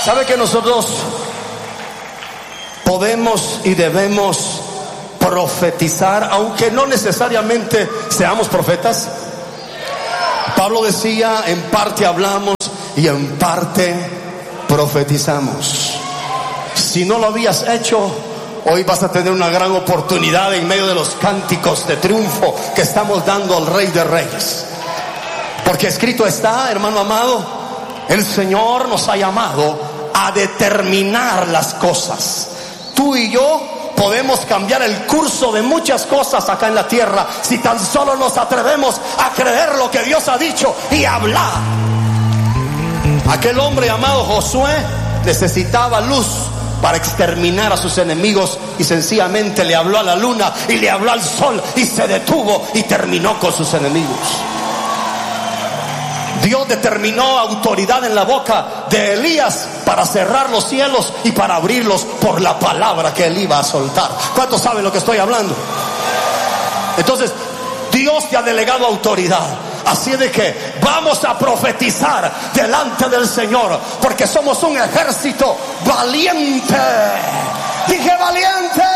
¿Sabe que nosotros podemos y debemos profetizar, aunque no necesariamente seamos profetas? Pablo decía, en parte hablamos y en parte profetizamos. Si no lo habías hecho, hoy vas a tener una gran oportunidad en medio de los cánticos de triunfo que estamos dando al Rey de Reyes. Porque escrito está, hermano amado, el Señor nos ha llamado a determinar las cosas. Tú y yo podemos cambiar el curso de muchas cosas acá en la tierra si tan solo nos atrevemos a creer lo que Dios ha dicho y hablar. Aquel hombre llamado Josué necesitaba luz para exterminar a sus enemigos y sencillamente le habló a la luna y le habló al sol y se detuvo y terminó con sus enemigos. Dios determinó autoridad en la boca de Elías para cerrar los cielos y para abrirlos por la palabra que él iba a soltar. ¿Cuántos saben lo que estoy hablando? Entonces, Dios te ha delegado autoridad. Así de que vamos a profetizar delante del Señor, porque somos un ejército valiente. Dije valiente.